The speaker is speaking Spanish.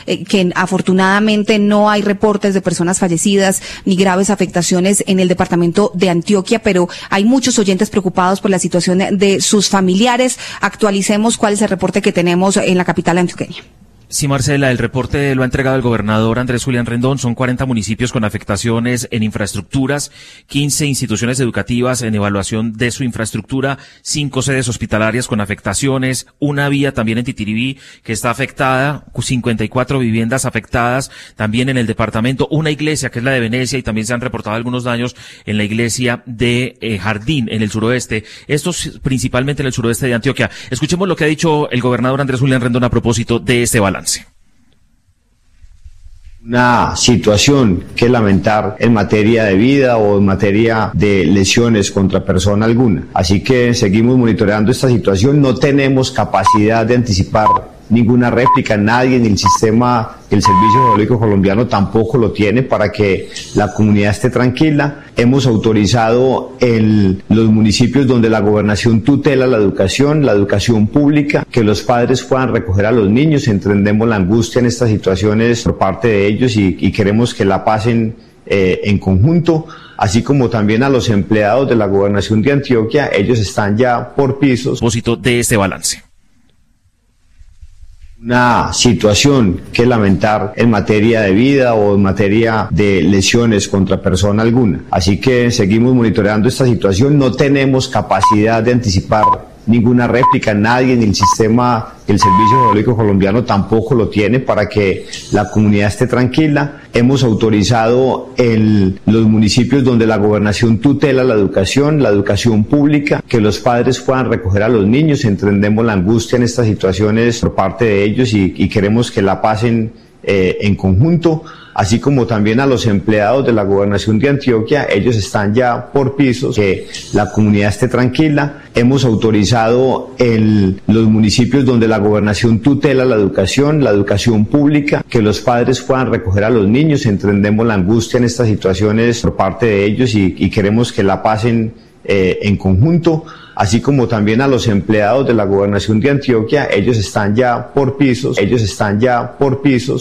que afortunadamente no hay reportes de personas fallecidas ni graves afectaciones en el departamento de Antioquia, pero hay muchos oyentes preocupados por la situación de sus familiares. Actualicemos cuál es el reporte que tenemos en la capital antioqueña. Sí, Marcela, el reporte lo ha entregado el gobernador Andrés Julián Rendón. Son 40 municipios con afectaciones en infraestructuras, 15 instituciones educativas en evaluación de su infraestructura, 5 sedes hospitalarias con afectaciones, una vía también en Titiribí que está afectada, 54 viviendas afectadas también en el departamento, una iglesia que es la de Venecia y también se han reportado algunos daños en la iglesia de Jardín en el suroeste. Estos principalmente en el suroeste de Antioquia. Escuchemos lo que ha dicho el gobernador Andrés Julián Rendón a propósito de este balance. Una situación que lamentar en materia de vida o en materia de lesiones contra persona alguna. Así que seguimos monitoreando esta situación. No tenemos capacidad de anticipar ninguna réplica, nadie, ni el sistema, el Servicio Geológico Colombiano tampoco lo tiene para que la comunidad esté tranquila. Hemos autorizado en los municipios donde la gobernación tutela la educación pública, que los padres puedan recoger a los niños. Entendemos la angustia en estas situaciones por parte de ellos y queremos que la pasen en conjunto, así como también a los empleados de la gobernación de Antioquia. Ellos están ya por pisos. A propósito de este balance. Una situación que lamentar en materia de vida o en materia de lesiones contra persona alguna. Así que seguimos monitoreando esta situación. No tenemos capacidad de anticipar ninguna réplica, nadie, ni el sistema, el Servicio Geológico Colombiano tampoco lo tiene para que la comunidad esté tranquila. Hemos autorizado en los municipios donde la gobernación tutela la educación pública, que los padres puedan recoger a los niños. Entendemos la angustia en estas situaciones por parte de ellos y queremos que la pasen en conjunto, así como también a los empleados de la gobernación de Antioquia. Ellos están ya por pisos, que la comunidad esté tranquila. Hemos autorizado en los municipios donde la gobernación tutela la educación pública, que los padres puedan recoger a los niños. Entendemos la angustia en estas situaciones por parte de ellos y queremos que la pasen en conjunto, así como también a los empleados de la gobernación de Antioquia. Ellos están ya por pisos.